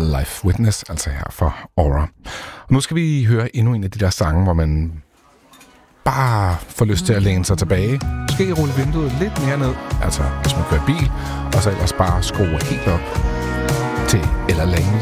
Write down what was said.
Life Witness, altså her for Aura. Og nu skal vi høre endnu en af de der sange, hvor man bare får lyst til at læne sig tilbage. Måske rulle vinduet lidt mere ned, altså hvis man kører bil, og så ellers bare skrue helt op til Ella Langley